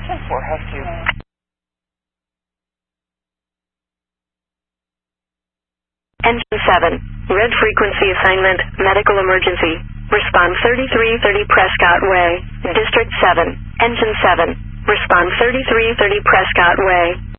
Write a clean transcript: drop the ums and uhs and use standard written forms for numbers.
10-4, Husky. Engine 7, red frequency assignment, medical emergency. Respond 3330 Prescott Way, District 7. Engine 7, respond 3330 Prescott Way.